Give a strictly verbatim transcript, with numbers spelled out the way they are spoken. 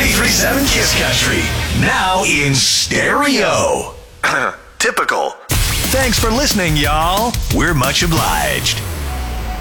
ninety-three point seven Kiss Country. Now in stereo. Typical. Thanks for listening, y'all. We're much obliged.